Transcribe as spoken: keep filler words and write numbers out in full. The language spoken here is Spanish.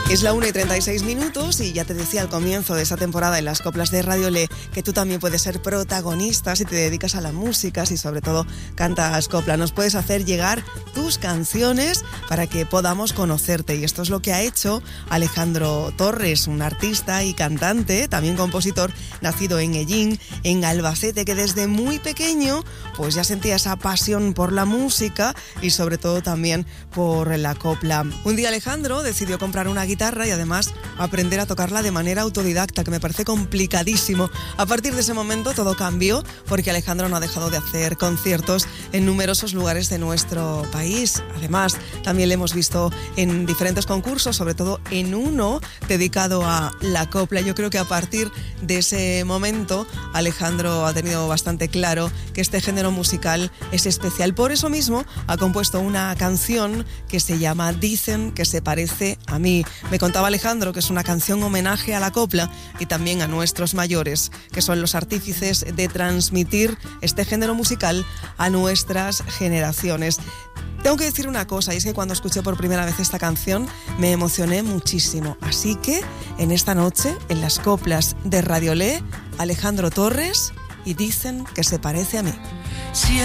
Es la una y treinta y seis minutos y ya te decía al comienzo de esta temporada en las coplas de Radio Le que tú también puedes ser protagonista si te dedicas a la música, si sobre todo cantas copla. Nos puedes hacer llegar tus canciones para que podamos conocerte y esto es lo que ha hecho Alejandro Torres, un artista y cantante, también compositor, nacido en Ellín, en Albacete, que desde muy pequeño pues ya sentía esa pasión por la música y sobre todo también por la copla. Un día Alejandro decidió comprar una guitarra y además aprender a tocarla de manera autodidacta, que me parece complicadísimo. A partir de ese momento todo cambió porque Alejandro no ha dejado de hacer conciertos en numerosos lugares de nuestro país. Además, también le hemos visto en diferentes concursos, sobre todo en uno dedicado a la copla. Yo creo que a partir de ese momento Alejandro ha tenido bastante claro que este género musical es especial. Por eso mismo ha compuesto una canción que se llama Dicen que se parece a mí. Me contaba Alejandro que es una canción homenaje a la copla y también a nuestros mayores, que son los artífices de transmitir este género musical a nuestras generaciones. Tengo que decir una cosa, y es que cuando escuché por primera vez esta canción me emocioné muchísimo. Así que en esta noche, en las coplas de Radio Le, Alejandro Torres y Dicen que se parece a mí. Si